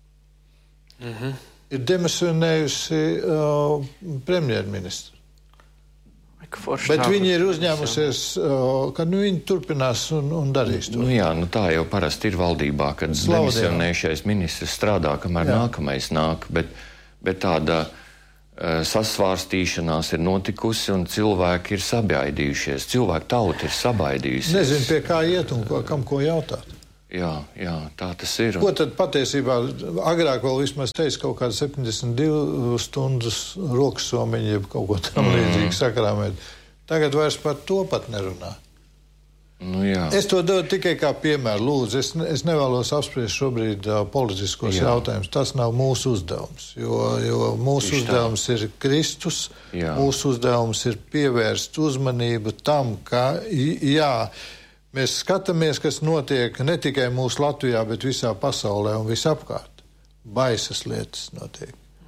Ir demisionējusi premjerministru. Bet viņi ir uzņēmusies, ka viņi turpinās un darīs to. Tā jau parasti ir valdībā, kad demisionējušais ministrs strādā, kamēr nākamais nāk, bet tāda sasvārstīšanās ir notikusi un cilvēki ir sabaidījušies. Cilvēku tauta ir sabaidījusies. Nezinu, pie kā iet un kam ko jautāt. Jā, tā tas ir. Ko tad patiesībā agrāk vēl vismaz teica kaut kāda 72 stundas roksomiņa, jeb kaut ko tam līdzīgi sakrāmēt. Tagad vairs par to pat nerunā. Es to dodu tikai kā piemēru. Lūdzu, es nevēlos apspriest šobrīd politiskos jautājumus. Tas nav mūsu uzdevums, jo mūsu uzdevums ir Kristus. Mūsu uzdevums ir pievērst uzmanību tam, ka, mēs skatāmies, kas notiek ne tikai mūsu Latvijā, bet visā pasaulē un visapkārt. Baisas lietas notiek.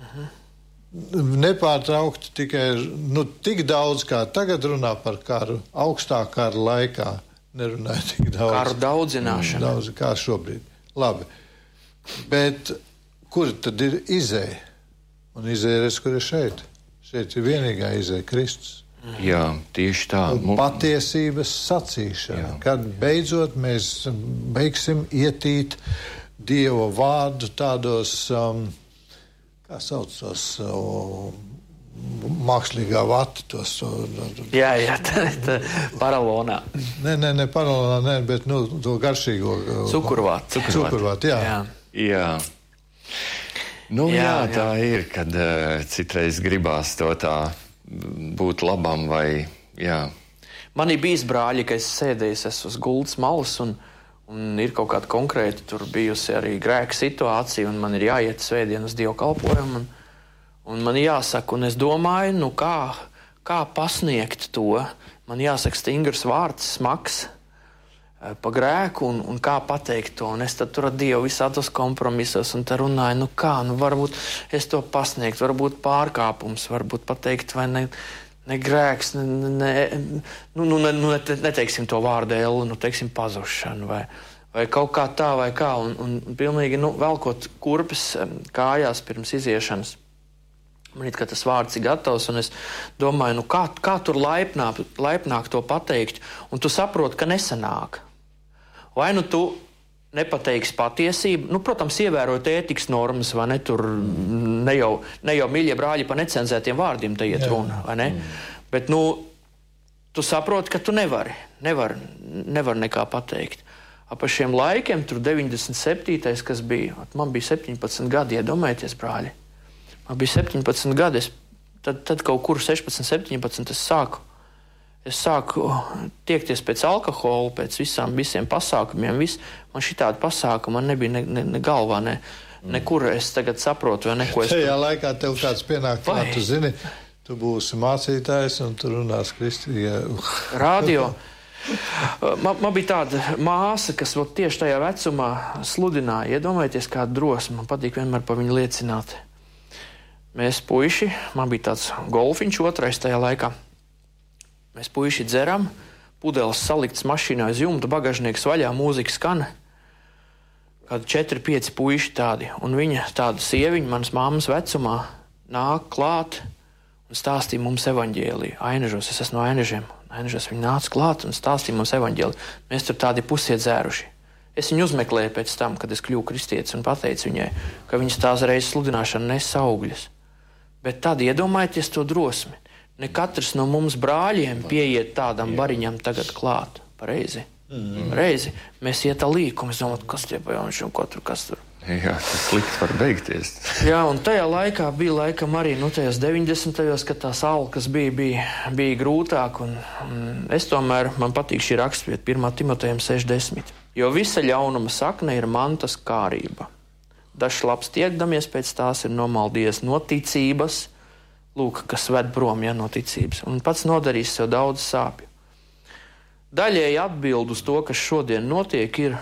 Nepārtraukti tikai, tik daudz kā tagad runā par karu, augstā kara laikā nerunāja tik daudz. Karu daudzināšana. Daudz kā šobrīd. Labi. Bet kur tad ir izēja? Un izēja, kur ir šeit. Šeit ir vienīgā izēja Kristus. Jā, tieši tā. Patiesības sacīšana, kad beidzot mēs beigsim ietīt Dieva vārdu tādos, kā sauc tos, mākslīgā vata, tos. Jā, tā paralonā. Ne paralonā, bet to garšīgo. Cukurvātu, jā. Tā ir, kad citreiz gribās to tā būt labam vai, Man ir bijis brāļi, ka es sēdējis uz gultas malas un ir kaut kāda konkrēta, tur bijusi arī grēka situācija un man ir jāiet svētdien uz Dievu kalpojumu un man jāsaka, un es domāju, kā pasniegt to, man jāsaka stingrs vārds, smags pa grēku un kā pateikt to, un es tad tur ar Dievu visādos kompromisos un te runāju, varbūt es to pasniegt, varbūt pārkāpums, varbūt pateikt, vai ne grēks, neteiksim to vārdu teiksim pazušanu, vai kaut kā tā, vai kā, un pilnīgi, velkot kurpes kājās pirms iziešanas. Man it kā tas vārds ir gatavs, un es domāju, kā tur laipnāk to pateikt, un tu saproti, ka nesanāk. Vai tu nepateiksi patiesību, protams, ievērot ētikas normas, vai ne, tur ne jau mīļie brāļi pa necenzētiem vārdiem te iet runa, vai ne? Bet, tu saproti, ka tu nevari nekā pateikt. Pa šiem laikiem, tur 97. kas bija, man bija 17 gadi, iedomājieties, brāļi. Man bija 17 gadi, tad kaut kur 16, 17 es sāku tiekties pēc alkohola, pēc visiem pasākumiem. Man šitādi pasākumi, man nebija ne galvā, nekur es tagad saprotu, vai neko. Tajā laikā tev kāds pienāk klāt, tu zini, tu būsi mācītājs un tu runās kristīgā. Radio. Man bija tāda māsa, kas tieši tajā vecumā sludināja. Iedomājieties, kāda drosme. Man patīk vienmēr par viņu liecināt. Mēs puiši, man bija tāds golfiņš otrais tajā laikā. Mēs puiši dzeram, pudeles saliktas mašīnā uz jumta, bagažnieks vaļā, mūzika skan. Kādi 4-5 puiši tādi. Un viņa tāda sieviņa, manas mammas vecumā, nāk klāt un stāstīja mums evaņģēliju. Ainažos, es esmu no Ainažiem. Ainažos viņa nāca klāt un stāstīja mums evaņģēliju. Mēs tur tādi pusiet dzēruši. Es viņu uzmeklēju pēc tam, kad es kļuvu kristietis un pateicu viņai, ka viņas tās reizes sludināšana nes augļus. Bet tad iedomājieties to drosmi. Ne katrs no mums brāļiem pieiet tādam bariņam tagad klāt. Pareizi. Reizi. Mēs iet līku, mēs domājam, kas tie pa jauniši un kas tur. Jā, tas slikti var beigties. Jā, un tajā laikā bija laikam arī, tajos 90. kad tās alkas bija grūtāk, un es tomēr, man patīk šī rakstvieta 1. Timotejam 6:10. Jo visa ļaunuma sakne ir mantas kārība. Dažs labs tiekdamies pēc tās ir nomaldījies no ticības, kas ved prom no ticības, un pats nodarīs sev daudz sāpju. Daļēji atbild uz to, kas šodien notiek, ir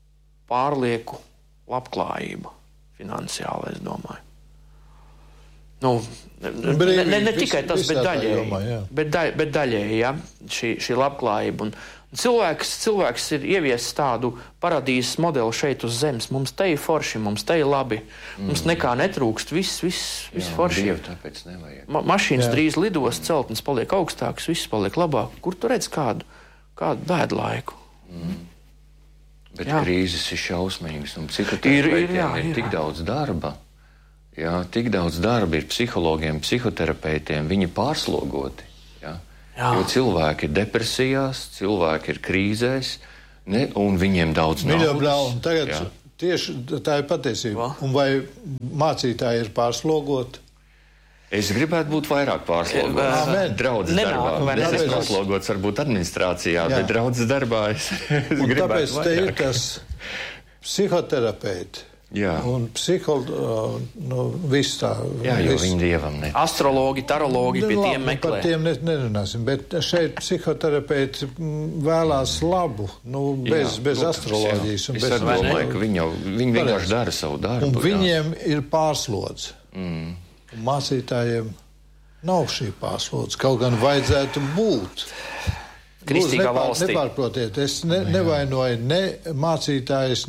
pārlieku labklājība finansiāli, es domāju. Nu, ne tikai tas, bet daļēji. Bet daļēji, ja, šī labklājība. Un cilvēks ir ieviesis tādu paradīzes modeli šeit uz zemes. Mums te ir forši, mums te ir labi. Mums nekā netrūkst, viss forši. Dievu tāpēc nevajag. Mašīnas drīz lidos, celtnes paliek augstākas, viss paliek labāk. Kur tu redz kādu bēdu laiku? Bet krīzes ir šausmīgas un psihoterapeitiem ir tik daudz darba. Jā, tik daudz darba ir psihologiem, psihoterapeitiem, viņi pārslogoti. Jā. Jo cilvēki ir depresijās, cilvēki ir krīzēs, un viņiem daudz naudas. Tagad tieši tā ir patiesība. Un vai mācītāji ir pārslogoti? Es gribētu būt vairāk pārslogots. Draudzes darbā. Es esmu pārslogots varbūt administrācijā, bet draudzes darbā es gribētu tāpēc vairāk. Te ir tas psihoterapeiti. Jā. Un viss tā. Jā, jo viņi dievam ne. Astrologi, tarologi pie tiem meklē. Par tiem nerunāsim, bet šeit psihoterapeiti vēlās labu, bez astroloģijas. Es domāju, ka viņi vienkārši dara savu darbu. Un viņiem ir pārslodze. Un mācītājiem nav šī pārslodze, kaut gan vajadzētu būt. Kristīgā valstī. Nepārprotiet, es nevainoju ne mācītājus,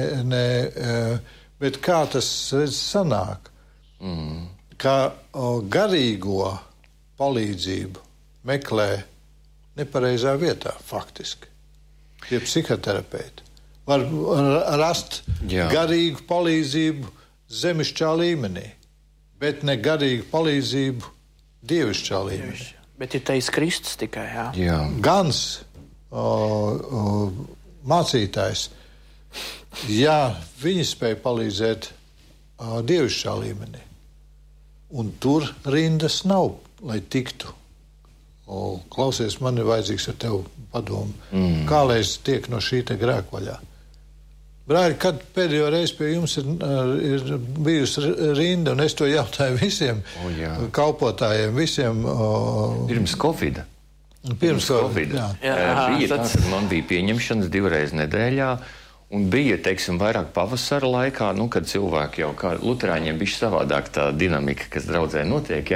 bet kā tas sanāk, ka garīgo palīdzību meklē nepareizā vietā, faktiski. Tie psihoterapeiti var rast garīgu palīdzību zemišķā līmenī, bet ne garīgu palīdzību dievišķā līmenī. Bet ir teicis Kristus tikai, jā. Gans mācītājs, ja viņi spēja palīdzēt dievišķā līmenī, un tur rindas nav, lai tiktu. Klausies, man ir vajadzīgs ar tevi padomu. Kā lai es tiek no šī te grēka vaļā? Brāļi, kad pēdējo reizi pie jums ir bijusi rinda, un es to jautāju visiem kalpotājiem, visiem... Pirms Covida. Pirms Covida, bija tā, kad man bija pieņemšanas 2 reizes nedēļā, un bija, teiksim, vairāk pavasara laikā, kad cilvēki jau kā luterāņiem bišķi savādāk tā dinamika, kas draudzē notiek,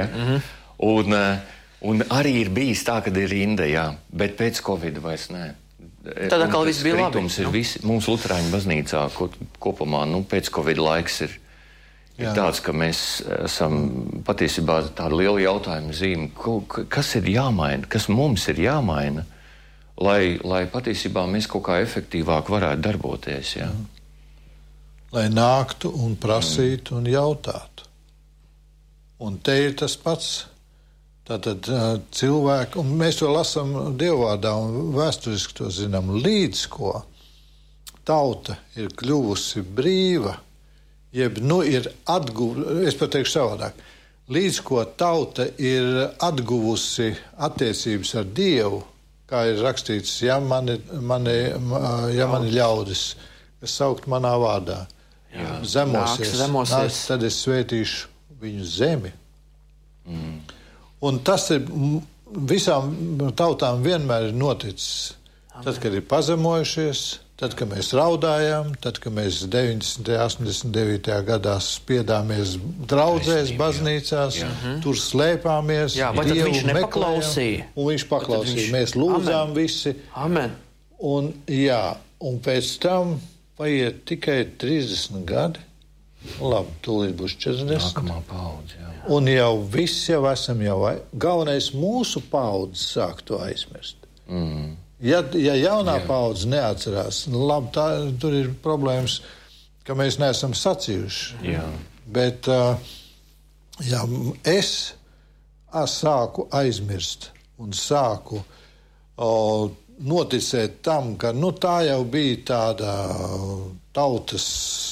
un arī ir bijis tā, kad ir rinda, bet pēc Covida vairs nē. Tad atkal viss bija labi. Mums luterāņu baznīcā kopumā pēc Covid laiks ir tāds, ka mēs esam patiesībā tāda liela jautājuma zīme, kas ir jāmaina, kas mums ir jāmaina, lai patiesībā mēs kaut kā efektīvāk varētu darboties. Jā. Lai nāktu un prasītu un jautātu. Un te ir tas pats. Tātad cilvēki, un mēs to lasām Dievvārdā un vēsturiski to zinām, līdz ko tauta ir kļuvusi brīva, jeb ir es pateikšu savādāk, līdz ko tauta ir atguvusi attiecības ar Dievu, kā ir rakstīts, ja mani ļaudis, kas saukt manā vārdā, zemosies, tad es svētīšu viņu zemi. Un tas ir visām tautām vienmēr ir noticis. Tad, kad ir pazemojušies, tad, kad mēs raudājām, tad, kad mēs 90. 89. gadā spiedāmies draudzēs, baznīcās, tur slēpāmies, Dievu meklējām, un viņš paklausīja. Mēs lūdzām visi. Amen. Un pēc tam paiet tikai 30 gadi. Labi, tūlīt būs 40. Nākamā paudze, Un jau viss esam galvenais mūsu paudze sāk to aizmirst. Ja jaunā paudze neatcerās, labi, tur ir problēmas, ka mēs neesam sacījuši. Bet es sāku aizmirst un sāku noticēt tam, ka tā jau bija tāda tautas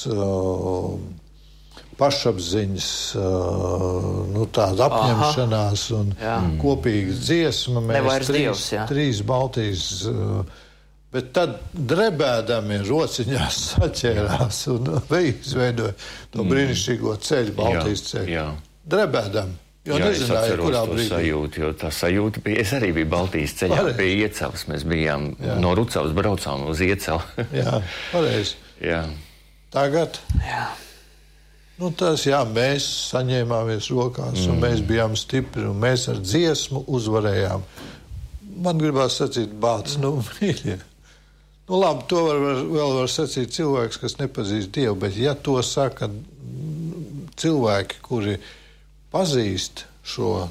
pašapziņas, tāda apņemšanās un kopīga dziesma. Mēs trīs Baltijas, bet tad drebēdami rociņās saķērās un izveidoja to brīnišķīgo ceļu, Baltijas ceļu. Drebēdami. Jo nezināju, kurā brīdī. Sajūtu, jo tā sajūta bija, es arī biju Baltijas ceļā pie Iecavas, mēs bijām no Rucavas braucām uz Iecavu. Jā, pareizi. Jā. Tagad? Nu, tas, jā, mēs saņēmāmies rokās, un mēs bijām stipri, un mēs ar dziesmu uzvarējām. Man gribās sacīt, bāc, mīļie. Nu, labi, to vēl var sacīt cilvēks, kas nepazīst Dievu, bet ja to saka cilvēki, kuri pazīst šo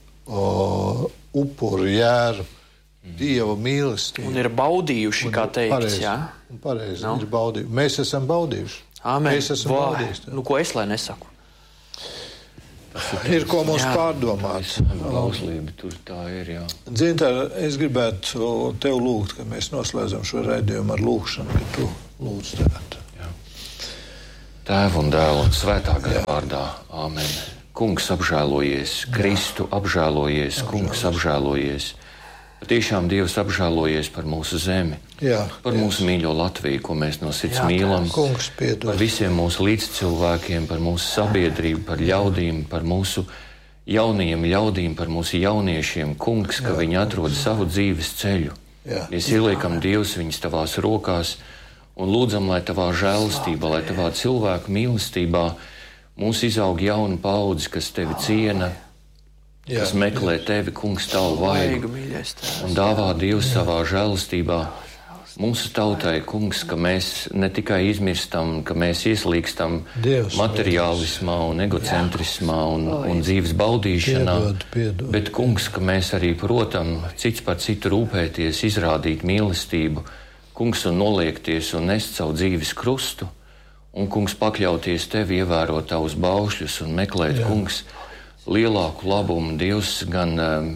upuru jēru, Dieva mīlestību. Un ir baudījuši, kā teikts, jā? Pareizi, ir baudījuši. Mēs esam baudījuši. Amen. Mēs esam baudījuši. Nu, ko es lai nesaku? Ir ko mums pārdomāt. Bauslība tur tā ir, jā. Dzintar, es gribētu tev lūgt, ka mēs noslēdzam šo raidījumu ar lūgšanu, ka tu lūdz tagad. Jā. Tēva un Dēla un Svētā gara vārdā. Āmen. Kungs apžēlojies, Kristu apžēlojies, Kungs apžēlojies. Patiešām Dievs apžēlojies par mūsu zemi, par mūsu mīļo Latviju, ko mēs no sirds mīlam, Kungs, piedod. Par visiem mūsu līdzcilvēkiem, par mūsu sabiedrību, par ļaudīm, par mūsu jaunajiem ļaudīm, par mūsu jauniešiem. Kungs, ka viņi atrod savu dzīves ceļu. Mēs ieliekam Dievs viņus tavās rokās un lūdzam, lai tavā žēlastībā, lai tavā cilvēku mīlestībā mūs izaug jauna paudze, kas tevi ciena, kas meklē tevi, Kungs, tavu vaigu, un dāvā Dievs savā žēlastībā mūsu tautai, Kungs, ka mēs ne tikai izmirstam, ka mēs ieslīgstam materiālismā un egocentrismā un dzīves baudīšanā, bet, Kungs, ka mēs arī protam cits par citu rūpēties, izrādīt mīlestību, Kungs, un noliekties un nest savu dzīves krustu, un, Kungs, pakļauties tevi, ievērot tavus baušļus un meklēt, Kungs, lielāku labumu Dievs gan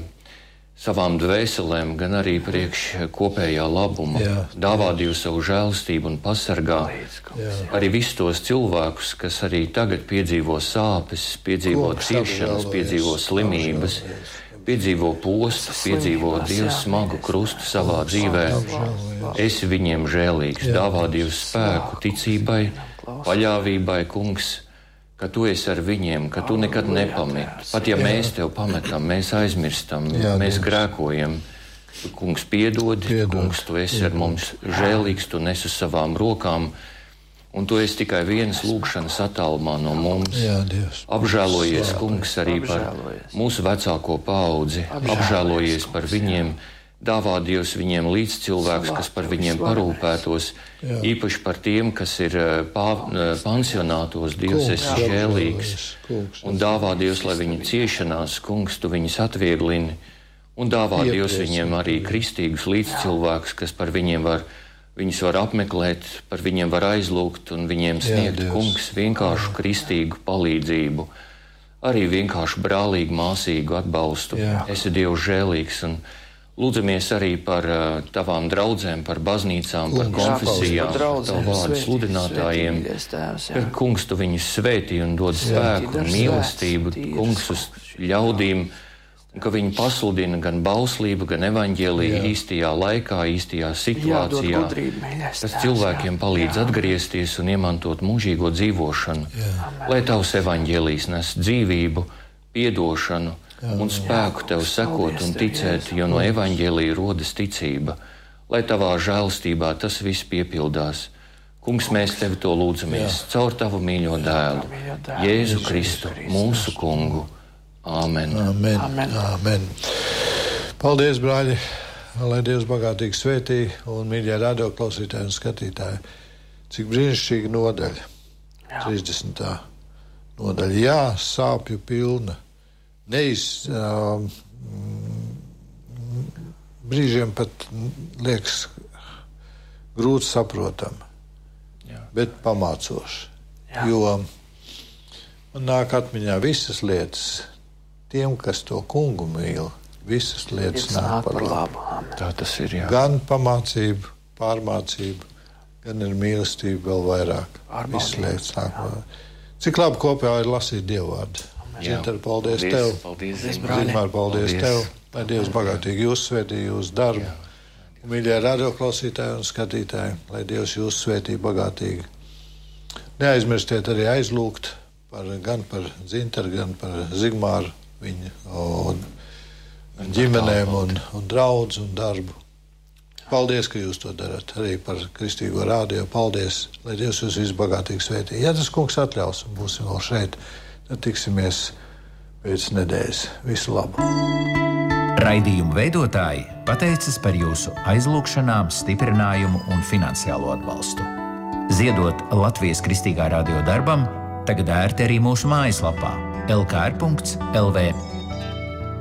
savām dvēselēm, gan arī priekš kopējā labuma. Dāvā Dievs savu žēlastību un pasargā arī visus tos cilvēkus, kas arī tagad piedzīvo sāpes, piedzīvo ciešanas, piedzīvo slimības, piedzīvo postu, piedzīvo Dievs smagu krustu savā dzīvē. Esi viņiem žēlīgs, dāvā Dievs spēku ticībai, paļāvībai, Kungs, ka tu esi ar viņiem, ka tu nekad nepameti. Pat ja mēs tev pametam, mēs aizmirstam, mēs grēkojam. Tu, Kungs, piedodi, Kungs, tu esi ar mums žēlīgs, tu nes uz savām rokām, un tu esi tikai vienas lūgšanas attālumā no mums. Apžēlojies, Kungs, arī par mūsu vecāko paudzi, apžēlojies par viņiem, dāvā Dievs viņiem līdzcilvēkus, kas par viņiem parūpētos, īpaši par tiem, kas ir pansionātos. Dievs, esi žēlīgs, un dāvā Dievs, lai viņu ciešanās, Kungs, tu viņus atvieglini, un dāvā Dievs viņiem arī kristīgus līdzcilvēkus, kas par viņiem viņus var apmeklēt, par viņiem var aizlūgt un viņiem sniegt, Kungs, vienkāršu kristīgu palīdzību, arī vienkāršu brālīgu, māsīgu atbalstu. Esi Dievs žēlīgs, un lūdzamies arī par tavām draudzēm, par baznīcām, par konfesijām, par tavu vārdu sludinātājiem. Kungs, tu viņus svētī un dod spēku un mīlestību, Kungs, uz ļaudīm, un ka viņi pasludina gan bauslību, gan evaņģēliju īstajā laikā, īstajā situācijā. Tas cilvēkiem palīdz atgriezties un iemantot mūžīgo dzīvošanu, lai tavs evaņģēlijs nes dzīvību, piedošanu, un spēku tev sekot un ticēt, jo no evaņģēlija rodas ticība, lai tavā žēlastībā tas viss piepildās. Kungs, mēs tevi to lūdzamies caur tavu mīļo dēlu, Jēzu Kristu, mūsu kungu. Āmen. Amen. Amen. Amen. Paldies, brāļi, lai Dievs bagātīgi svētī, un mīļie radioklausītāji un skatītāji, cik brīnišķīga nodaļa, 30. nodaļa, jā, sāpju pilna. Brīžiem pat liekas grūti saprotam, bet pamācoši. Jo man nāk atmiņā visas lietas, tiem, kas to kungu mīl, visas lietas nāk par labu. Tā tas ir, jā. Gan pamācību, pārmācību, gan ar mīlestību vēl vairāk. Visas lietas nāk par labu. Cik labi kopā ir lasīt Dievu vārdu. Dzintar, paldies tev. Zigmār, paldies tev. Lai Dievs bagātīgi jūs svētī jūsu darbu. Mīļie radioklausītāji un skatītāji, lai Dievs jūs svētī bagātīgi. Neaizmirstiet arī aizlūgt gan par Dzintaru, gan par Zigmāru, viņa ģimenēm un draudz un darbu. Paldies, ka jūs to darat. Arī par Kristīgo rādio. Paldies, lai Dievs jūs visbagātīgi svētī. Ja tas kungs atļaus, būsim vēl šeit, tad tiksimies pēc nedēļas. Visu labu! Raidījumu veidotāji pateicas par jūsu aizlūgšanām, stiprinājumu un finansiālo atbalstu. Ziedot Latvijas Kristīgā radio darbam, tagad ērti arī mūsu mājaslapā lkr.lv.